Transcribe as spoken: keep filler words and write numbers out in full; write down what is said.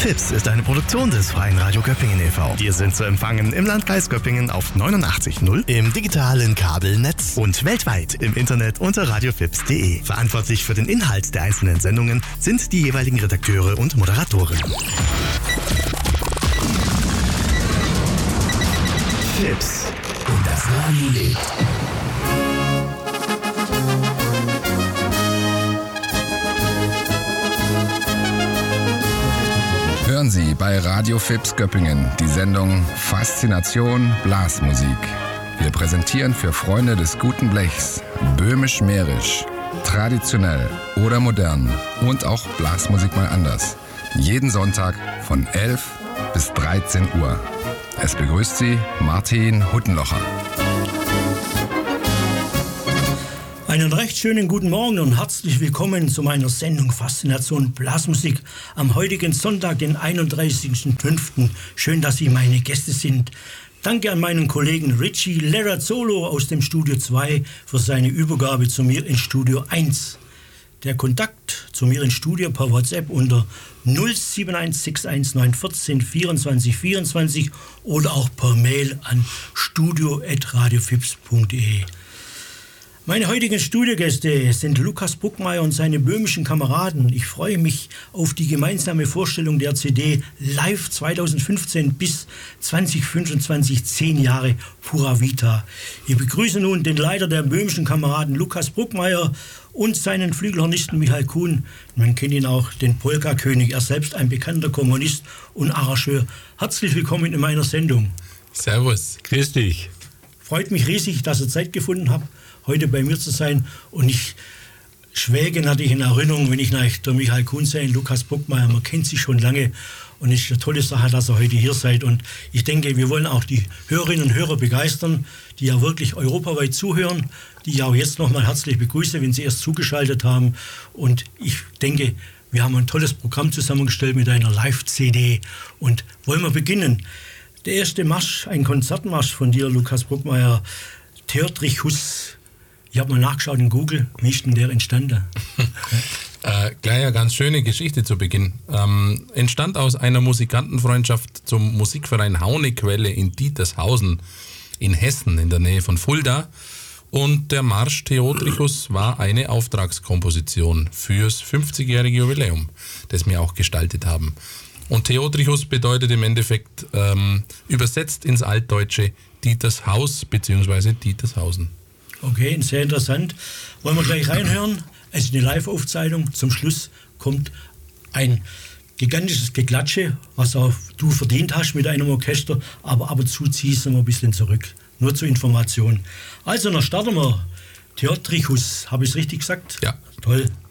Fips ist eine Produktion des Freien Radio Göppingen e V Wir sind zu empfangen im Landkreis Göppingen auf neunundachtzig Komma null, im digitalen Kabelnetz und weltweit im Internet unter radiofips punkt de. Verantwortlich für den Inhalt der einzelnen Sendungen sind die jeweiligen Redakteure und Moderatoren. Fips. Und das Radio lebt. Hören Sie bei Radio Fips Göppingen die Sendung Faszination Blasmusik. Wir präsentieren für Freunde des guten Blechs böhmisch-mährisch, traditionell oder modern und auch Blasmusik mal anders. Jeden Sonntag von elf bis dreizehn Uhr. Es begrüßt Sie Martin Huttenlocher. Einen recht schönen guten Morgen und herzlich willkommen zu meiner Sendung Faszination Blasmusik am heutigen Sonntag, den einunddreißigsten fünften Schön, dass Sie meine Gäste sind. Danke an meinen Kollegen Richie Lerazzolo aus dem Studio zwei für seine Übergabe zu mir in Studio eins. Der Kontakt zu mir in Studio per WhatsApp unter null sieben eins sechs eins neun eins vier vierundzwanzig vierundzwanzig oder auch per Mail an studio at radiofips punkt de. Meine heutigen Studiogäste sind Lukas Bruckmeier und seine böhmischen Kameraden. Ich freue mich auf die gemeinsame Vorstellung der C D Live zweitausendfünfzehn bis zweitausendfünfundzwanzig, zehn Jahre Pura Vita. Ich begrüße nun den Leiter der böhmischen Kameraden Lukas Bruckmeier und seinen Flügelhornisten Michael Kuhn. Man kennt ihn auch, den Polka-König, er selbst ein bekannter Komponist und Arrangeur. Herzlich willkommen in meiner Sendung. Servus, grüß dich. Freut mich riesig, dass ihr Zeit gefunden habt, heute bei mir zu sein. Und ich schwelge natürlich in Erinnerung, wenn ich nach der Michael Kuhn sehe, Lukas Bruckmeier, man kennt sich schon lange. Und es ist eine tolle Sache, dass ihr heute hier seid. Und ich denke, wir wollen auch die Hörerinnen und Hörer begeistern, die ja wirklich europaweit zuhören, die ich auch jetzt nochmal herzlich begrüße, wenn sie erst zugeschaltet haben. Und ich denke, wir haben ein tolles Programm zusammengestellt mit einer Live-C D. Und wollen wir beginnen? Der erste Marsch, ein Konzertmarsch von dir, Lukas Bruckmeier, Theatricus. Ich habe mal nachgeschaut in Google, wie ist denn der entstanden? äh, gleich eine ganz schöne Geschichte zu Beginn. Ähm, entstand aus einer Musikantenfreundschaft zum Musikverein Haunequelle in Dietershausen in Hessen in der Nähe von Fulda. Und der Marsch Theatricus war eine Auftragskomposition fürs fünfzigjährige Jubiläum, das wir auch gestaltet haben. Und Theatricus bedeutet im Endeffekt ähm, übersetzt ins Altdeutsche Dietershaus bzw. Dietershausen. Okay, sehr interessant. Wollen wir gleich reinhören? Es ist eine Live-Aufzeichnung. Zum Schluss kommt ein gigantisches Geklatsche, was auch du verdient hast mit einem Orchester, aber ab und zu ziehst du mal ein bisschen zurück. Nur zur Information. Also, dann starten wir. Theatricus, habe ich es richtig gesagt? Ja. Toll.